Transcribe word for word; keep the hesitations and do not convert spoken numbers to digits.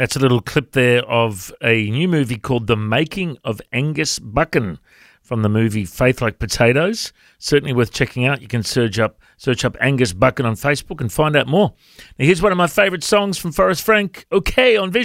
That's a little clip there of a new movie called The Making of Angus Buchan from the movie Faith Like Potatoes. Certainly worth checking out. You can search up search up Angus Buchan on Facebook and find out more. Now, here's one of my favourite songs from Forrest Frank, OK, on Vision.